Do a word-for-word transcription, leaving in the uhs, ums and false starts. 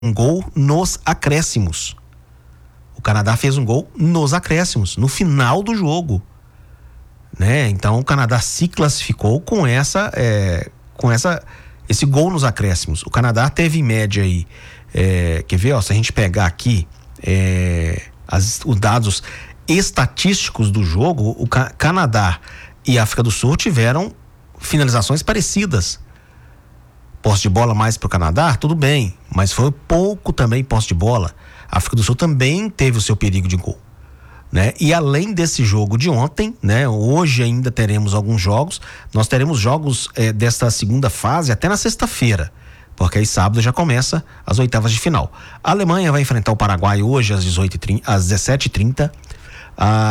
um gol nos acréscimos. O Canadá fez um gol nos acréscimos, no final do jogo, né? Então o Canadá se classificou com essa, é, com essa, esse gol nos acréscimos. O Canadá teve em média aí, é, quer ver? Ó, se a gente pegar aqui é, as, os dados estatísticos do jogo, o Ca- Canadá e a África do Sul tiveram finalizações parecidas. Posse de bola mais para o Canadá, tudo bem, mas foi pouco também posse de bola. A África do Sul também teve o seu perigo de gol, né? E além desse jogo de ontem, né? Hoje ainda teremos alguns jogos. Nós teremos jogos eh, desta segunda fase até na sexta-feira, porque aí sábado já começa as oitavas de final. A Alemanha vai enfrentar o Paraguai hoje às dezoito e trinta, às dezessete e trinta. A